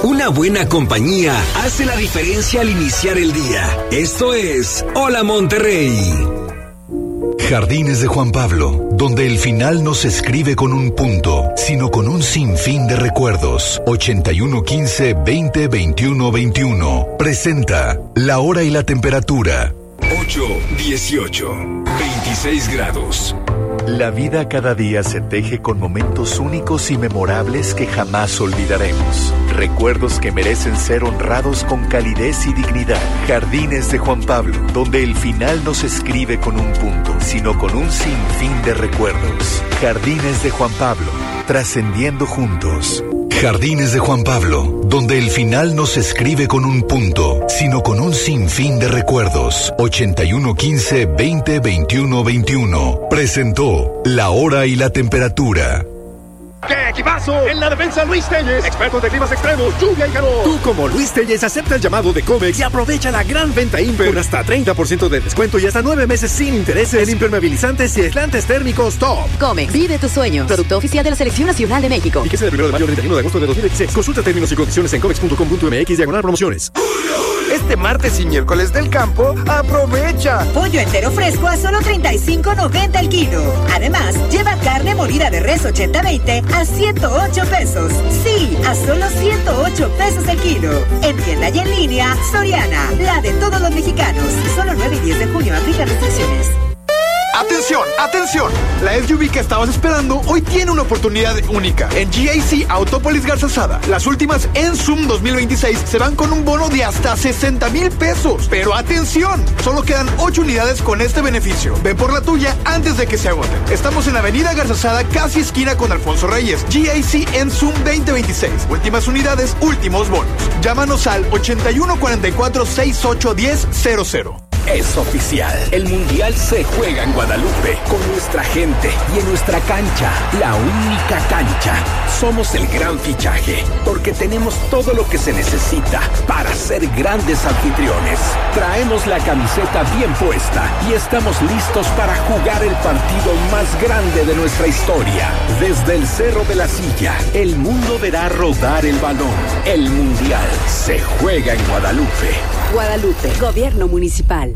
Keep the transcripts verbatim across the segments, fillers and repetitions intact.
Una buena compañía hace la diferencia al iniciar el día. Esto es Hola Monterrey. Jardines de Juan Pablo, donde el final no se escribe con un punto, sino con un sinfín de recuerdos. ochenta y uno quince veinte veintiuno veintiuno. Presenta la hora y la temperatura. ocho dieciocho. veintiséis grados. La vida cada día se teje con momentos únicos y memorables que jamás olvidaremos. Recuerdos que merecen ser honrados con calidez y dignidad. Jardines de Juan Pablo, donde el final no se escribe con un punto, sino con un sinfín de recuerdos. Jardines de Juan Pablo, trascendiendo juntos. Jardines de Juan Pablo, donde el final no se escribe con un punto, sino con un sinfín de recuerdos. ochenta y uno quince veinte veintiuno veintiuno. Presentó la hora y la temperatura. ¡Qué equipazo! En la defensa, Luis Telles, expertos de climas extremos, lluvia y calor. Tú, como Luis Telles, acepta el llamado de Comex y aprovecha la gran venta Imper con hasta treinta por ciento de descuento y hasta nueve meses sin intereses en impermeabilizantes y aislantes térmicos top. Comex, vive tus sueños. Producto oficial de la Selección Nacional de México. Y que sea del primero de mayo al treinta y uno de agosto de dos mil veintiséis. Consulta términos y condiciones en comex punto com punto m x diagonal promociones. Este martes y miércoles del campo, aprovecha. Pollo entero fresco a solo treinta y cinco noventa el kilo. Además, lleva carne molida de res ochenta veinte a ciento ocho pesos. Sí, a solo ciento ocho pesos el kilo. En tienda y en línea, Soriana, la de todos los mexicanos. Solo nueve y diez de junio, aplica restricciones. ¡Atención! ¡Atención! La S U V que estabas esperando hoy tiene una oportunidad única. En G A C Autópolis Garzazada, las últimas en Zoom dos mil veintiséis se van con un bono de hasta sesenta mil pesos. Pero ¡atención! Solo quedan ocho unidades con este beneficio. Ven por la tuya antes de que se agoten. Estamos en Avenida Garzazada, casi esquina con Alfonso Reyes. G A C en Zoom veinte veintiséis. Últimas unidades, últimos bonos. Llámanos al ochenta y uno cuarenta y cuatro sesenta y ocho diez cero cero. Es oficial. El Mundial se juega en Guadalupe, con nuestra gente y en nuestra cancha, la única cancha. Somos el gran fichaje, porque tenemos todo lo que se necesita para ser grandes anfitriones. Traemos la camiseta bien puesta y estamos listos para jugar el partido más grande de nuestra historia. Desde el Cerro de la Silla, el mundo verá rodar el balón. El Mundial se juega en Guadalupe. Guadalupe, Gobierno Municipal.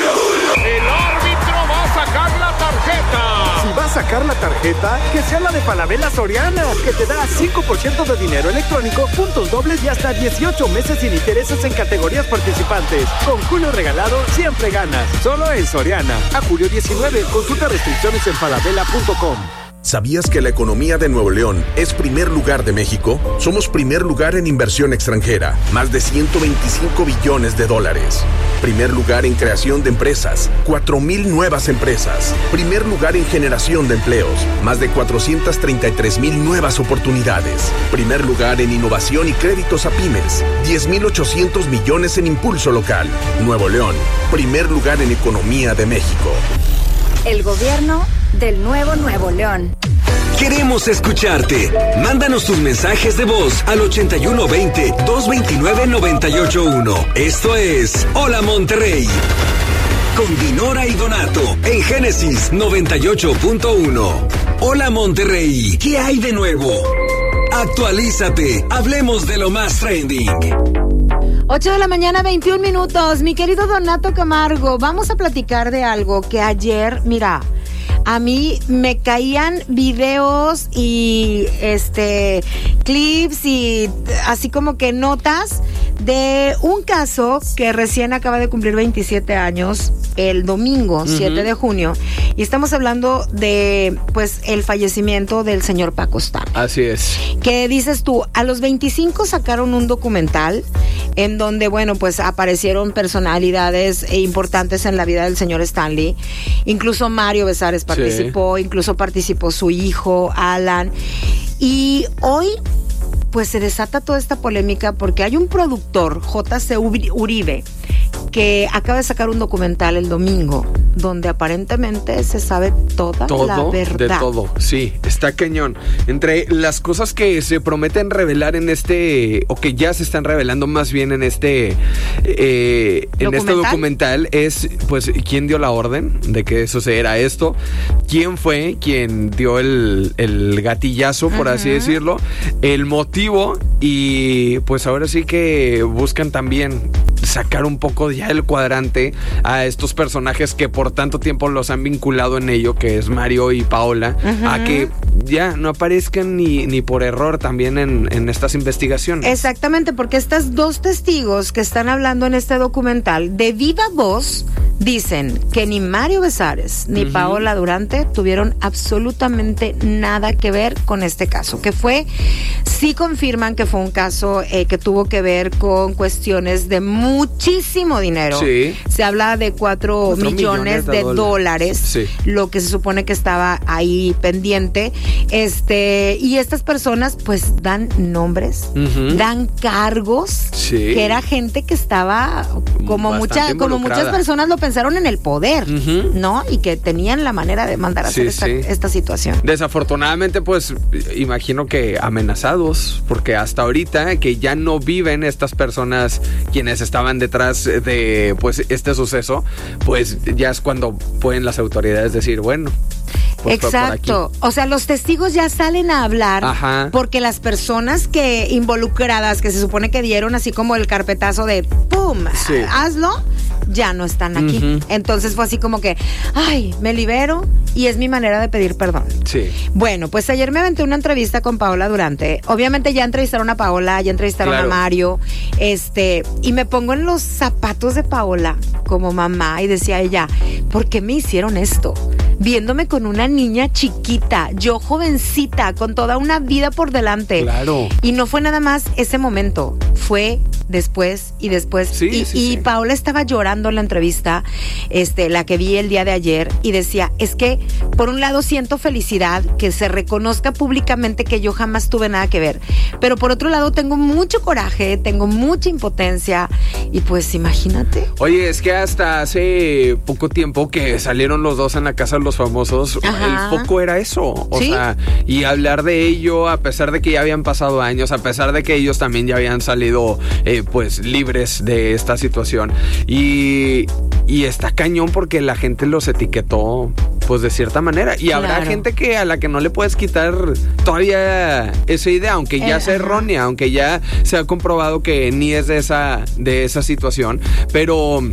El árbitro va a sacar la tarjeta. Si va a sacar la tarjeta, que sea la de Falabella Soriana, que te da cinco por ciento de dinero electrónico, puntos dobles y hasta dieciocho meses sin intereses en categorías participantes. Con Julio regalado, siempre ganas. Solo en Soriana. A julio diecinueve, consulta restricciones en falabella punto com. ¿Sabías que la economía de Nuevo León es primer lugar de México? Somos primer lugar en inversión extranjera, más de ciento veinticinco billones de dólares. Primer lugar en creación de empresas, cuatro mil nuevas empresas. Primer lugar en generación de empleos, más de cuatrocientas treinta y tres mil nuevas oportunidades. Primer lugar en innovación y créditos a pymes, diez mil ochocientos millones en impulso local. Nuevo León, primer lugar en economía de México. El gobierno del nuevo Nuevo León. Queremos escucharte. Mándanos tus mensajes de voz al ochenta y uno veinte, doscientos veintinueve, noventa y ocho uno. Esto es Hola Monterrey. Con Dinora y Donato en Génesis noventa y ocho punto uno. Hola Monterrey, ¿qué hay de nuevo? Actualízate, hablemos de lo más trending. ocho de la mañana, veintiún minutos. Mi querido Donato Camargo, vamos a platicar de algo que ayer, mira, a mí me caían videos y este clips y así como que notas de un caso que recién acaba de cumplir veintisiete años el domingo, uh-huh. siete de junio, y estamos hablando de pues el fallecimiento del señor Paco Stanley. Así es. ¿Qué dices tú? A los veinticinco sacaron un documental en donde, bueno, pues aparecieron personalidades importantes en la vida del señor Stanley. Incluso Mario Besares participó, sí. Incluso participó su hijo, Alan. Y hoy, pues se desata toda esta polémica porque hay un productor, J C Uribe, que acaba de sacar un documental el domingo donde aparentemente se sabe toda todo, la verdad. De todo, sí, está cañón. Entre las cosas que se prometen revelar en este, o que ya se están revelando más bien en este eh, en este documental, es pues quién dio la orden de que sucediera esto, quién fue quien dio el, el gatillazo, por uh-huh. así decirlo, el motivo, y pues ahora sí que buscan también sacar un poco ya el cuadrante a estos personajes que por tanto tiempo los han vinculado en ello, que es Mario y Paola, uh-huh. a que ya no aparezcan ni, ni por error también en, en estas investigaciones. Exactamente, porque estas dos testigos que están hablando en este documental, de viva voz, dicen que ni Mario Besares ni uh-huh. Paola Durante tuvieron absolutamente nada que ver con este caso, que fue, sí confirman que fue un caso eh, que tuvo que ver con cuestiones de muchísimo dinero. Sí. Se habla de cuatro millones, millones de, de dólares, dólares sí. lo que se supone que estaba ahí pendiente. Este, y estas personas pues dan nombres, uh-huh. dan cargos, sí. que era gente que estaba como mucha, como muchas personas lo pensaron en el poder, uh-huh. ¿no? Y que tenían la manera de mandar a hacer sí, esta, sí. esta situación. Desafortunadamente, pues, imagino que amenazados, porque hasta ahorita que ya no viven estas personas quienes estaban detrás de, pues, este suceso, pues ya es cuando pueden las autoridades decir, bueno, pues exacto, o sea, los testigos ya salen a hablar. Ajá. Porque las personas que involucradas, que se supone que dieron así como el carpetazo de ¡pum! Sí. Hazlo, ya no están aquí. Uh-huh. Entonces fue así como que, ay, me libero y es mi manera de pedir perdón. Sí. Bueno, pues ayer me aventé una entrevista con Paola Durante. Obviamente ya entrevistaron a Paola, ya entrevistaron claro. a Mario, este, y me pongo en los zapatos de Paola como mamá y decía ella, ¿por qué me hicieron esto? Viéndome con una niña chiquita, yo jovencita, con toda una vida por delante. Claro. Y no fue nada más ese momento, fue después y después. Sí, y, sí, y sí. Paola estaba llorando en la entrevista, este, la que vi el día de ayer, y decía, es que por un lado siento felicidad que se reconozca públicamente que yo jamás tuve nada que ver, pero por otro lado tengo mucho coraje, tengo mucha impotencia, y pues imagínate. Oye, es que hasta hace poco tiempo que salieron los dos en la casa de los famosos, ajá. el foco era eso, o ¿sí? sea, y hablar de ello a pesar de que ya habían pasado años, a pesar de que ellos también ya habían salido eh, pues libres de esta situación, y, y está cañón porque la gente los etiquetó pues de cierta manera, y claro. habrá gente que a la que no le puedes quitar todavía esa idea, aunque ya eh, sea ajá. errónea, aunque ya se ha comprobado que ni es de esa, de esa situación, pero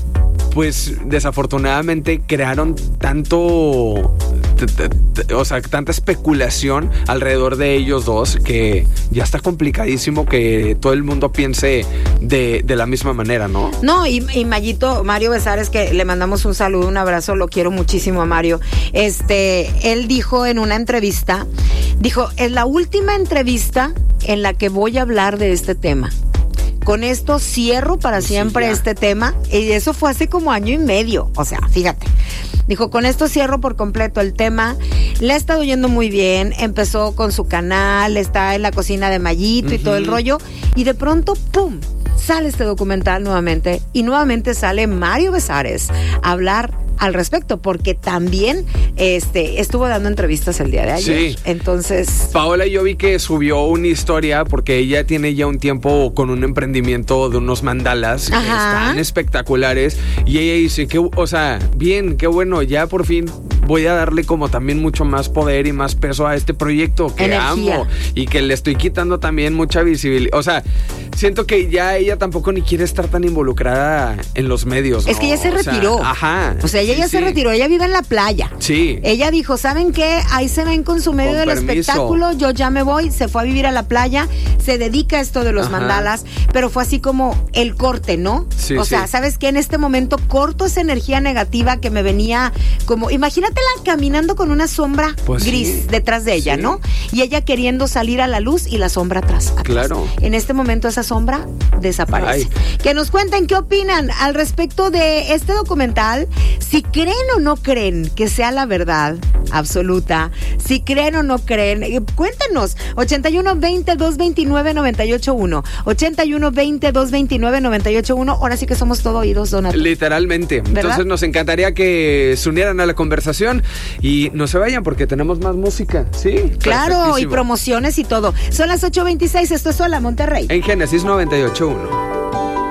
pues desafortunadamente crearon tanto, t- t- t- o sea, tanta especulación alrededor de ellos dos que ya está complicadísimo que todo el mundo piense de, de la misma manera, ¿no? No, y, y Mayito, Mario Besares, que le mandamos un saludo, un abrazo, lo quiero muchísimo a Mario. Este, él dijo en una entrevista, dijo, es la última entrevista en la que voy a hablar de este tema. Con esto cierro para siempre sí, este tema, y eso fue hace como año y medio, o sea, fíjate. Dijo, con esto cierro por completo el tema, le ha estado yendo muy bien, empezó con su canal, está en la cocina de Mayito uh-huh. y todo el rollo, y de pronto, ¡pum!, sale este documental nuevamente, y nuevamente sale Mario Besares a hablar al respecto, porque también este estuvo dando entrevistas el día de ayer. Sí. Entonces, Paola, yo vi que subió una historia porque ella tiene ya un tiempo con un emprendimiento de unos mandalas Ajá. que están espectaculares, y ella dice que, o sea, bien, qué bueno, ya por fin voy a darle como también mucho más poder y más peso a este proyecto que Energía. amo y que le estoy quitando también mucha visibilidad. O sea, siento que ya ella tampoco ni quiere estar tan involucrada en los medios, ¿no? Es que ella se retiró. O sea, ajá. O sea, ella sí, ya se sí. retiró, ella vive en la playa. Sí. Ella dijo, ¿saben qué? Ahí se ven con su medio con del permiso. espectáculo, yo ya me voy, se fue a vivir a la playa, se dedica a esto de los Ajá. mandalas, pero fue así como el corte, ¿no? Sí, o sea, sí. ¿sabes qué? En este momento corto esa energía negativa que me venía como, imagínatela caminando con una sombra pues gris sí. detrás de ella, sí. ¿no? Y ella queriendo salir a la luz y la sombra atrás, atrás. Claro. En este momento esa sombra, desaparece. Ay. Que nos cuenten qué opinan al respecto de este documental, si creen o no creen que sea la verdad absoluta, si creen o no creen, eh, cuéntenos, ochenta y uno veinte, doscientos veintinueve, noventa y ocho uno, ochenta y uno veinte, doscientos veintinueve, noventa y ocho uno, ahora sí que somos todo oídos, Donato. Literalmente, ¿verdad? Entonces nos encantaría que se unieran a la conversación y no se vayan porque tenemos más música, ¿sí? Claro, y promociones y todo. Son las ocho veintiséis, esto es Hola Monterrey. En Génesis noventa y ocho uno.